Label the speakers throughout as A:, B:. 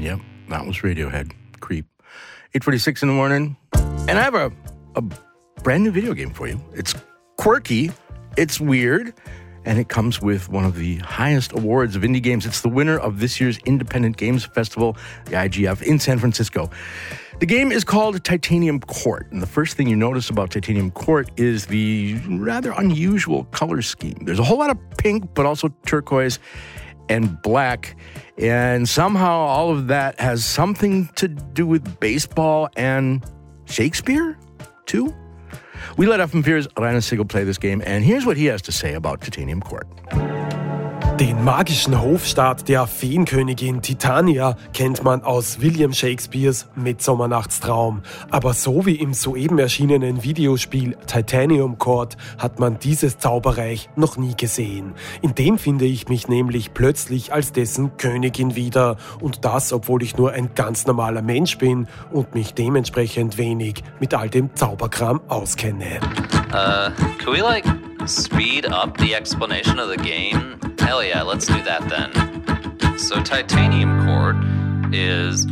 A: Yep, that was Radiohead, Creep. 8:46 in the morning, and I have a brand new video game for you. It's quirky, it's weird, and it comes with one of the highest awards of indie games. It's the winner of this year's Independent Games Festival, the IGF, in San Francisco. The game is called Titanium Court, and the first thing you notice about Titanium Court is the rather unusual color scheme. There's a whole lot of pink, but also turquoise and black, and somehow all of that has something to do with baseball and Shakespeare, too? We let FM4's Rainer Sigl play this game, and here's what he has to say about Titanium Court.
B: Den magischen Hofstaat der Feenkönigin Titania kennt man aus William Shakespeares Mitsommernachtstraum. Aber so wie im soeben erschienenen Videospiel Titanium Court hat man dieses Zauberreich noch nie gesehen. In dem finde ich mich nämlich plötzlich als dessen Königin wieder. Und das, obwohl ich nur ein ganz normaler Mensch bin und mich dementsprechend wenig mit all dem Zauberkram auskenne.
C: Can we speed up the explanation of the game? Hell yeah, let's do that then. So Titanium Court is...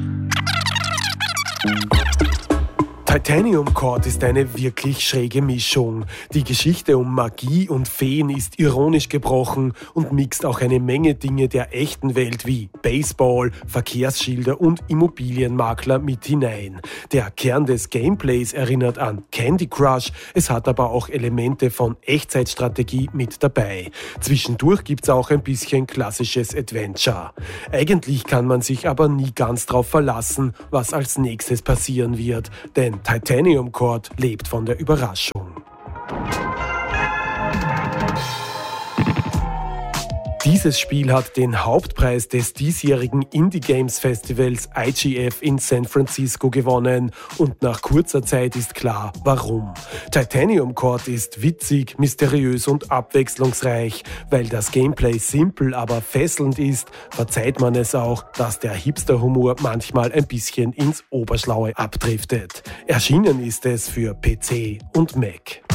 B: Titanium Court ist eine wirklich schräge Mischung. Die Geschichte um Magie und Feen ist ironisch gebrochen und mixt auch eine Menge Dinge der echten Welt wie Baseball, Verkehrsschilder und Immobilienmakler mit hinein. Der Kern des Gameplays erinnert an Candy Crush, es hat aber auch Elemente von Echtzeitstrategie mit dabei. Zwischendurch gibt's auch ein bisschen klassisches Adventure. Eigentlich kann man sich aber nie ganz drauf verlassen, was als nächstes passieren wird, denn Titanium Court lebt von der Überraschung. Dieses Spiel hat den Hauptpreis des diesjährigen Indie Games Festivals IGF in San Francisco gewonnen und nach kurzer Zeit ist klar, warum. Titanium Court ist witzig, mysteriös und abwechslungsreich. Weil das Gameplay simpel, aber fesselnd ist, verzeiht man es auch, dass der Hipster-Humor manchmal ein bisschen ins Oberschlaue abdriftet. Erschienen ist es für PC und Mac.